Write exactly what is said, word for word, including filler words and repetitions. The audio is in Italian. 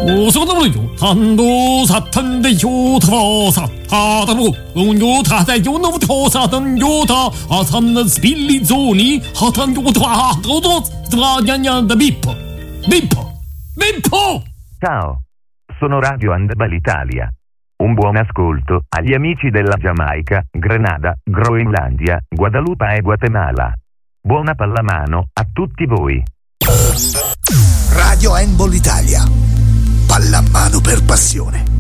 오소도요 한도 사탄대 요타사 하다로 운요타대 요노 토사던 요타 아삼나 스빌리존이 하탄 요타 도도 드라냐냐 bippo bippo bippo. Ciao, sono Radio Handball Italia. Un buon ascolto agli amici della Giamaica, Grenada, Groenlandia, Guadalupe e Guatemala. Buona pallamano a tutti voi. Radio Handball Italia. Pallamano per passione.